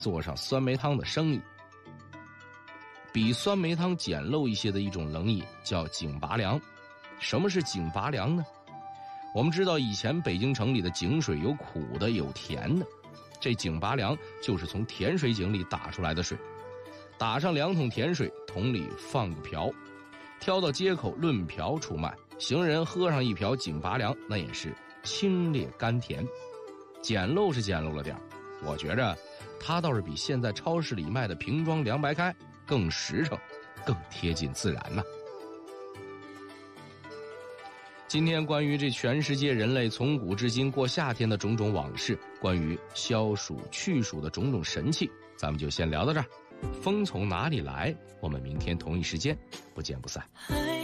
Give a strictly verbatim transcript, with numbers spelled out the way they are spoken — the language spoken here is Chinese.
做上酸梅汤的生意。比酸梅汤简陋一些的一种冷饮叫井拔凉。什么是井拔凉呢？我们知道以前北京城里的井水有苦的有甜的，这井拔凉就是从甜水井里打出来的水，打上两桶甜水，桶里放个瓢，挑到街口论瓢出卖，行人喝上一瓢井拔凉，那也是清冽甘甜。简陋是简陋了点，我觉着它倒是比现在超市里卖的瓶装凉白开更实诚，更贴近自然呐、啊。今天关于这全世界人类从古至今过夏天的种种往事，关于消暑去暑的种种神器，咱们就先聊到这儿。风从哪里来？我们明天同一时间不见不散。